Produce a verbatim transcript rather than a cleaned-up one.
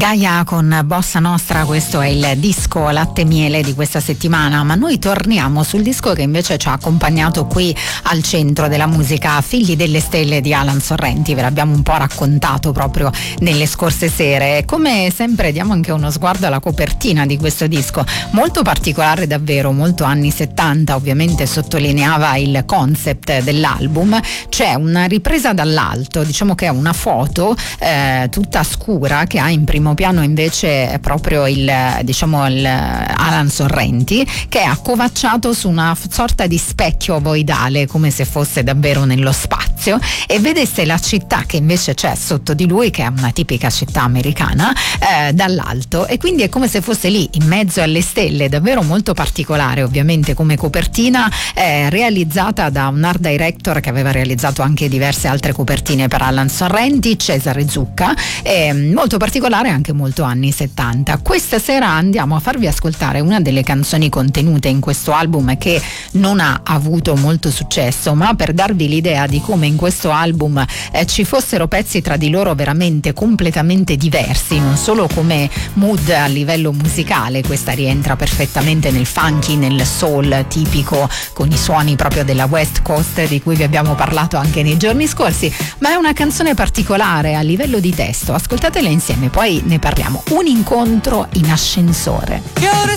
Gaia con Bossa Nostra, questo è il disco Latte e Miele di questa settimana, ma noi torniamo sul disco che invece ci ha accompagnato qui al centro della musica, Figli delle Stelle di Alan Sorrenti. Ve l'abbiamo un po' raccontato proprio nelle scorse sere. Come sempre diamo anche uno sguardo alla copertina di questo disco, molto particolare davvero, molto anni settanta, ovviamente sottolineava il concept dell'album. C'è una ripresa dall'alto, diciamo che è una foto eh, tutta scura che ha in primo piano invece proprio il diciamo il Alan Sorrenti, che è accovacciato su una sorta di specchio ovoidale, come se fosse davvero nello spazio, e vedesse la città che invece c'è sotto di lui, che è una tipica città americana, eh, dall'alto, e quindi è come se fosse lì in mezzo alle stelle. Davvero molto particolare, ovviamente come copertina, eh, realizzata da un art director che aveva realizzato anche diverse altre copertine per Alan Sorrenti, Cesare Zucca, eh, molto particolare, anche molto anni settanta. Questa sera andiamo a farvi ascoltare una delle canzoni contenute in questo album che non ha avuto molto successo, ma per darvi l'idea di come in questo album eh, ci fossero pezzi tra di loro veramente completamente diversi, non solo come mood a livello musicale. Questa rientra perfettamente nel funky, nel soul tipico, con i suoni proprio della West Coast di cui vi abbiamo parlato anche nei giorni scorsi, ma è una canzone particolare a livello di testo. Ascoltatela insieme, poi ne parliamo. Un incontro in ascensore.